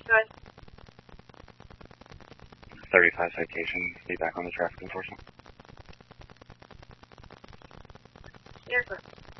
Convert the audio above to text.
Good. 35 citations. Be back on the traffic enforcement. Yes, sir.